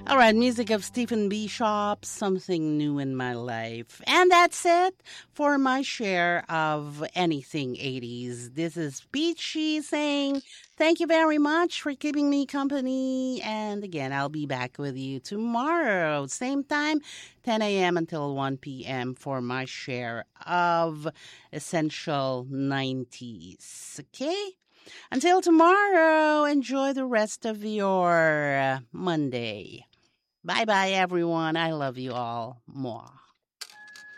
All right, music of Stephen Bishop, Something New in My Life. And that's it for my share of anything 80s. This is Peachy saying thank you very much for keeping me company. And again, I'll be back with you tomorrow, same time, 10 a.m. until 1 p.m. for my share of Essential 90s. Okay? Until tomorrow, enjoy the rest of your Monday. Bye bye, everyone. I love you all more.